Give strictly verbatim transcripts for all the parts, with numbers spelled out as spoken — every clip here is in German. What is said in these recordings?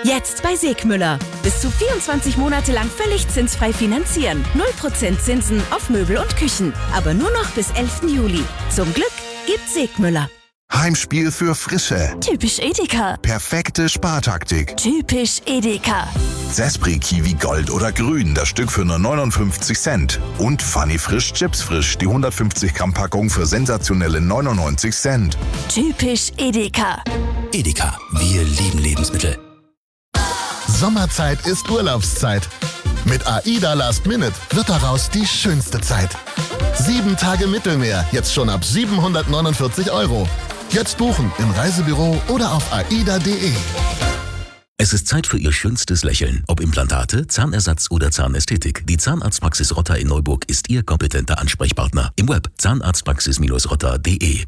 Jetzt bei Segmüller. Bis zu vierundzwanzig Monate lang völlig zinsfrei finanzieren. null Prozent Zinsen auf Möbel und Küchen. Aber nur noch bis elften Juli. Zum Glück gibt's Segmüller. Heimspiel für Frische. Typisch Edeka. Perfekte Spartaktik. Typisch Edeka. Zespri Kiwi Gold oder Grün, das Stück für nur neunundfünfzig Cent. Und Funny Frisch Chips Frisch, die hundertfünfzig Gramm Packung für sensationelle neunundneunzig Cent. Typisch Edeka. Edeka, wir lieben Lebensmittel. Sommerzeit ist Urlaubszeit. Mit AIDA Last Minute wird daraus die schönste Zeit. Sieben Tage Mittelmeer, jetzt schon ab siebenhundertneunundvierzig Euro. Jetzt buchen im Reisebüro oder auf aida punkt de. Es ist Zeit für Ihr schönstes Lächeln. Ob Implantate, Zahnersatz oder Zahnästhetik. Die Zahnarztpraxis Rotter in Neuburg ist Ihr kompetenter Ansprechpartner. Im Web zahnarztpraxis Rotter punkt de.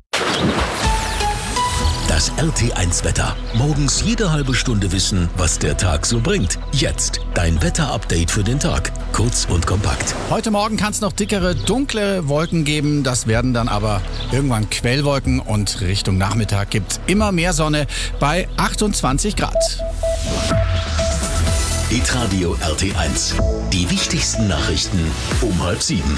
Das R T eins Wetter. Morgens jede halbe Stunde wissen, was der Tag so bringt. Jetzt dein Wetter-Update für den Tag. Kurz und kompakt. Heute Morgen kann es noch dickere, dunkle Wolken geben. Das werden dann aber irgendwann Quellwolken und Richtung Nachmittag gibt es immer mehr Sonne bei achtundzwanzig Grad. Hitradio R T eins. Die wichtigsten Nachrichten um halb sieben.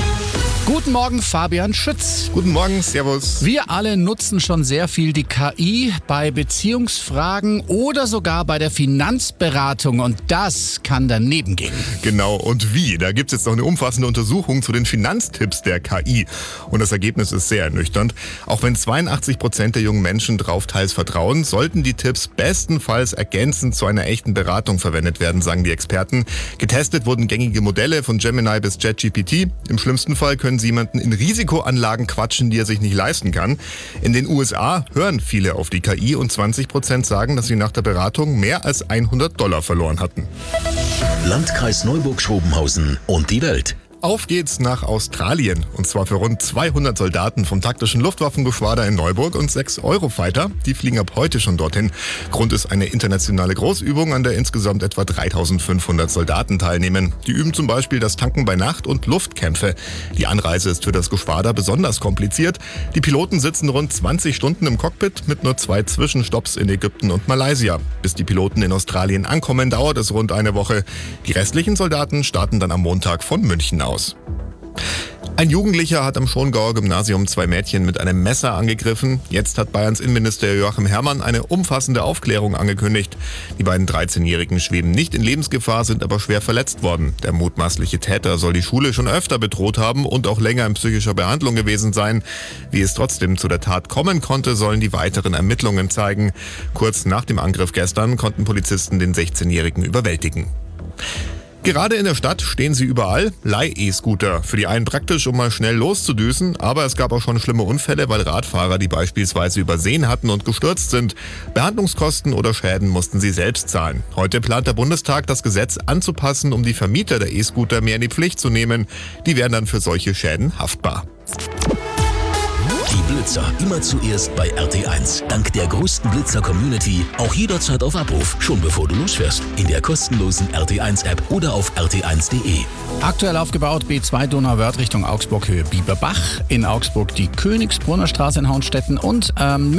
Guten Morgen, Fabian Schütz. Guten Morgen, servus. Wir alle nutzen schon sehr viel die K I bei Beziehungsfragen oder sogar bei der Finanzberatung. Und das kann daneben gehen. Genau, und wie? Da gibt es jetzt noch eine umfassende Untersuchung zu den Finanztipps der K I. Und das Ergebnis ist sehr ernüchternd. Auch wenn zweiundachtzig Prozent der jungen Menschen drauf teils vertrauen, sollten die Tipps bestenfalls ergänzend zu einer echten Beratung verwendet werden, sagen die Experten. Getestet wurden gängige Modelle von Gemini bis ChatGPT. Im schlimmsten Fall können sie jemanden in Risikoanlagen quatschen, die er sich nicht leisten kann. In den U S A hören viele auf die K I und zwanzig Prozent sagen, dass sie nach der Beratung mehr als hundert Dollar verloren hatten. Landkreis Neuburg-Schrobenhausen und die Welt. Auf geht's nach Australien. Und zwar für rund zweihundert Soldaten vom taktischen Luftwaffengeschwader in Neuburg und sechs Eurofighter. Die fliegen ab heute schon dorthin. Grund ist eine internationale Großübung, an der insgesamt etwa dreitausendfünfhundert Soldaten teilnehmen. Die üben zum Beispiel das Tanken bei Nacht und Luftkämpfe. Die Anreise ist für das Geschwader besonders kompliziert. Die Piloten sitzen rund zwanzig Stunden im Cockpit mit nur zwei Zwischenstopps in Ägypten und Malaysia. Bis die Piloten in Australien ankommen, dauert es rund eine Woche. Die restlichen Soldaten starten dann am Montag von München aus. Aus. Ein Jugendlicher hat am Schongauer Gymnasium zwei Mädchen mit einem Messer angegriffen. Jetzt hat Bayerns Innenminister Joachim Herrmann eine umfassende Aufklärung angekündigt. Die beiden dreizehnjährigen schweben nicht in Lebensgefahr, sind aber schwer verletzt worden. Der mutmaßliche Täter soll die Schule schon öfter bedroht haben und auch länger in psychischer Behandlung gewesen sein. Wie es trotzdem zu der Tat kommen konnte, sollen die weiteren Ermittlungen zeigen. Kurz nach dem Angriff gestern konnten Polizisten den sechzehnjährigen überwältigen. Gerade in der Stadt stehen sie überall, Leih-E-Scooter. Für die einen praktisch, um mal schnell loszudüsen, aber es gab auch schon schlimme Unfälle, weil Radfahrer die beispielsweise übersehen hatten und gestürzt sind. Behandlungskosten oder Schäden mussten sie selbst zahlen. Heute plant der Bundestag, das Gesetz anzupassen, um die Vermieter der E-Scooter mehr in die Pflicht zu nehmen. Die wären dann für solche Schäden haftbar. Die Blitzer immer zuerst bei R T eins. Dank der größten Blitzer-Community auch jederzeit auf Abruf, schon bevor du losfährst. In der kostenlosen R T eins App oder auf r t eins punkt de. Aktuell aufgebaut B zwei Donauwörth Richtung Augsburg Höhe Bieberbach. In Augsburg die Königsbrunner Straße in Hauenstetten und ähm,